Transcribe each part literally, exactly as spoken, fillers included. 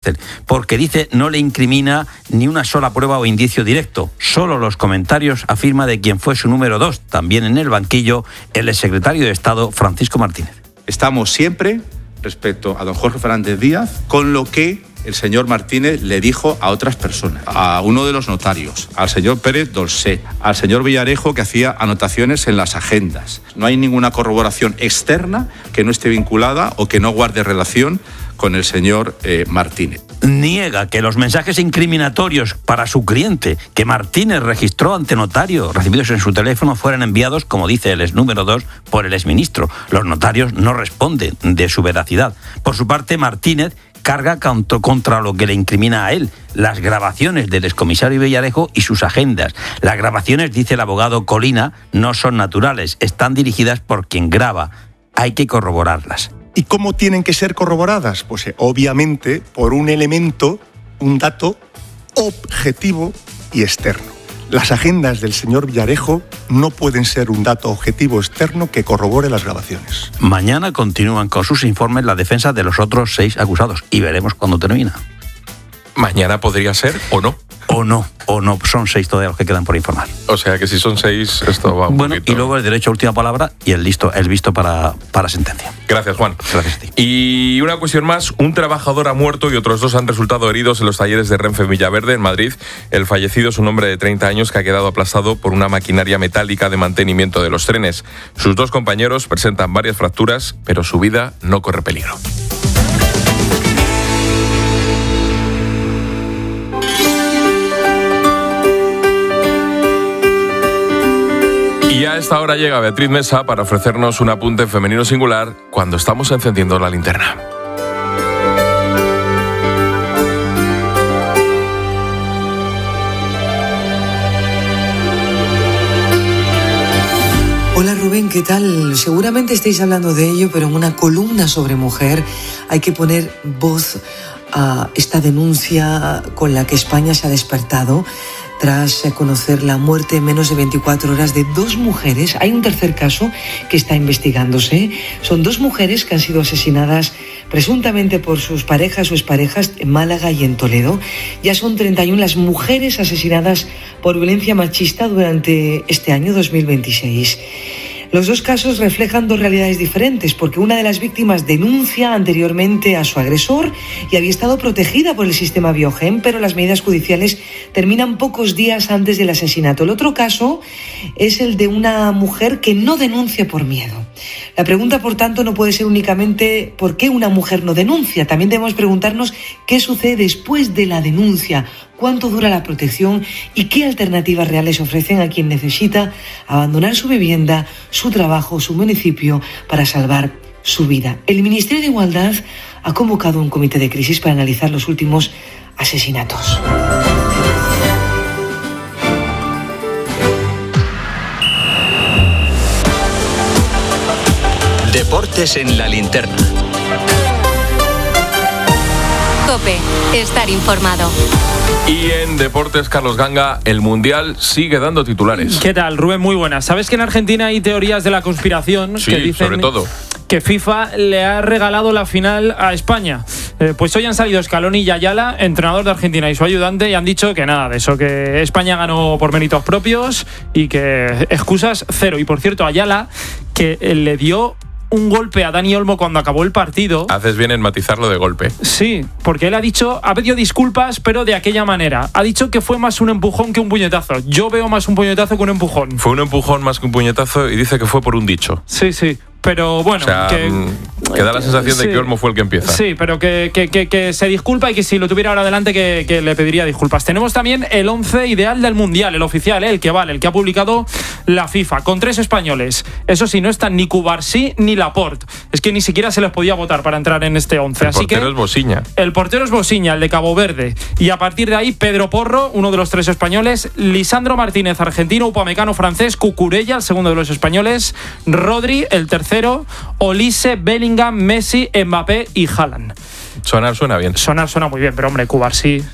porque dice no le incrimina ni una sola prueba o indicio directo, solo los comentarios afirma de quien fue su número dos, también en el banquillo, el exsecretario de Estado Francisco Martínez. Estamos siempre, respecto a don Jorge Fernández Díaz, con lo que el señor Martínez le dijo a otras personas, a uno de los notarios, al señor Pérez Dolcé, al señor Villarejo, que hacía anotaciones en las agendas. No hay ninguna corroboración externa que no esté vinculada o que no guarde relación con el señor eh, Martínez. Niega que los mensajes incriminatorios para su cliente que Martínez registró ante notario recibidos en su teléfono fueran enviados, como dice el ex número dos, por el exministro. Los notarios no responden de su veracidad. Por su parte, Martínez carga contra, contra lo que le incrimina a él, las grabaciones del excomisario Villarejo y sus agendas. Las grabaciones, dice el abogado Colina, no son naturales, están dirigidas por quien graba. Hay que corroborarlas. ¿Y cómo tienen que ser corroboradas? Pues eh, obviamente por un elemento, un dato objetivo y externo. Las agendas del señor Villarejo no pueden ser un dato objetivo externo que corrobore las grabaciones. Mañana continúan con sus informes la defensa de los otros seis acusados y veremos cuándo termina. Mañana podría ser o no. O no, o no, son seis todavía los que quedan por informar. O sea que si son seis, esto va un bueno, poquito. Y luego el derecho a última palabra y el listo, el visto para, para sentencia. Gracias, Juan. Gracias a ti. Y una cuestión más, un trabajador ha muerto y otros dos han resultado heridos en los talleres de Renfe Villaverde, en Madrid. El fallecido es un hombre de treinta años que ha quedado aplastado por una maquinaria metálica de mantenimiento de los trenes. Sus dos compañeros presentan varias fracturas, pero su vida no corre peligro. Y a esta hora llega Beatriz Mesa para ofrecernos un apunte femenino singular cuando estamos encendiendo la linterna. Hola Rubén, ¿qué tal? Seguramente estáis hablando de ello, pero en una columna sobre mujer hay que poner voz a esta denuncia con la que España se ha despertado tras conocer la muerte en menos de veinticuatro horas de dos mujeres. Hay un tercer caso que está investigándose. Son dos mujeres que han sido asesinadas presuntamente por sus parejas o exparejas en Málaga y en Toledo. Ya son treinta y una las mujeres asesinadas por violencia machista durante este año dos mil veintiséis. Los dos casos reflejan dos realidades diferentes, porque una de las víctimas denuncia anteriormente a su agresor y había estado protegida por el sistema Biogen, pero las medidas judiciales terminan pocos días antes del asesinato. El otro caso es el de una mujer que no denuncia por miedo. La pregunta, por tanto, no puede ser únicamente ¿por qué una mujer no denuncia? También debemos preguntarnos qué sucede después de la denuncia, cuánto dura la protección y qué alternativas reales ofrecen a quien necesita abandonar su vivienda, su trabajo, su municipio para salvar su vida. El Ministerio de Igualdad ha convocado un comité de crisis para analizar los últimos asesinatos. Deportes en la linterna. COPE, estar informado. Y en Deportes, Carlos Ganga, el Mundial sigue dando titulares. ¿Qué tal, Rubén? Muy buenas. ¿Sabes que en Argentina hay teorías de la conspiración sí, que dicen sobre todo que FIFA le ha regalado la final a España? Eh, pues hoy han salido Scaloni y Ayala, entrenador de Argentina, y su ayudante, y han dicho que nada de eso, que España ganó por méritos propios y que excusas cero. Y por cierto, Ayala, que le dio un golpe a Dani Olmo cuando acabó el partido. Haces bien en matizarlo de golpe. Sí, porque él ha dicho, ha pedido disculpas, pero de aquella manera. Ha dicho que fue más un empujón que un puñetazo. Yo veo más un puñetazo que un empujón. Fue un empujón más que un puñetazo y dice que fue por un dicho. Sí, sí. Pero bueno, o sea, que, que da la sensación sí, de que Olmo fue el que empieza. Sí, pero que, que, que, que se disculpa y que si lo tuviera ahora delante que, que le pediría disculpas. Tenemos también el once ideal del Mundial, el oficial, el que vale, el que ha publicado la FIFA, con tres españoles. Eso sí, no están ni Cubarsí ni Laporte. Es que ni siquiera se les podía votar para entrar en este once. El Así portero que es Bosiña. El portero es Bosiña, el de Cabo Verde. Y a partir de ahí, Pedro Porro, uno de los tres españoles, Lisandro Martínez, argentino, Upamecano, francés, Cucurella, el segundo de los españoles, Rodri, el tercero, Olise, Bellingham, Messi, Mbappé y Haaland. Sonar suena bien. Sonar suena muy bien, pero hombre, Cubarsí...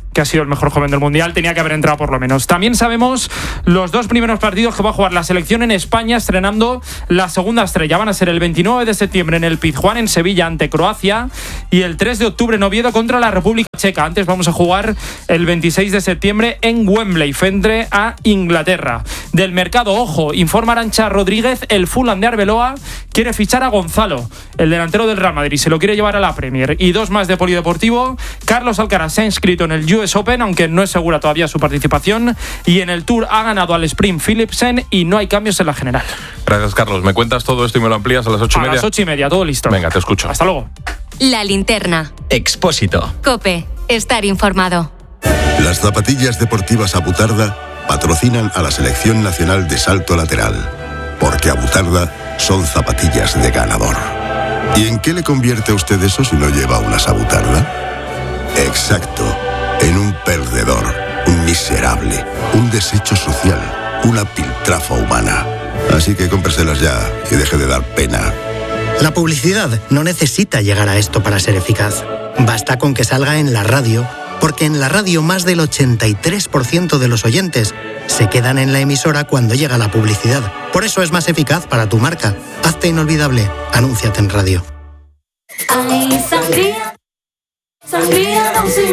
que ha sido el mejor joven del Mundial, tenía que haber entrado por lo menos. También sabemos los dos primeros partidos que va a jugar la selección en España, estrenando la segunda estrella. Van a ser el veintinueve de septiembre en el Pizjuán, en Sevilla, ante Croacia, y el tres de octubre en Oviedo contra la República Checa. Antes vamos a jugar el veintiséis de septiembre en Wembley, frente a Inglaterra. Del mercado, ojo, informa Arantxa Rodríguez, el Fulham de Arbeloa quiere fichar a Gonzalo, el delantero del Real Madrid, se lo quiere llevar a la Premier. Y dos más de polideportivo, Carlos Alcaraz se ha inscrito en el U S Open, aunque no es segura todavía su participación, y en el Tour ha ganado al Sprint Philipsen y no hay cambios en la general. Gracias, Carlos. ¿Me cuentas todo esto y me lo amplías a las ocho y media? A las ocho y media, todo listo. Venga, te escucho. Hasta luego. La linterna. Expósito. COPE. Estar informado. Las zapatillas deportivas Abutarda patrocinan a la Selección Nacional de Salto Lateral, porque Abutarda son zapatillas de ganador. ¿Y en qué le convierte a usted eso si no lleva unas Abutarda? Exacto, en un perdedor, un miserable, un desecho social, una piltrafa humana. Así que cómpreselas ya y deje de dar pena. La publicidad no necesita llegar a esto para ser eficaz. Basta con que salga en la radio, porque en la radio más del ochenta y tres por ciento de los oyentes se quedan en la emisora cuando llega la publicidad. Por eso es más eficaz para tu marca. Hazte inolvidable. Anúnciate en radio. Ay, sangría, sangría,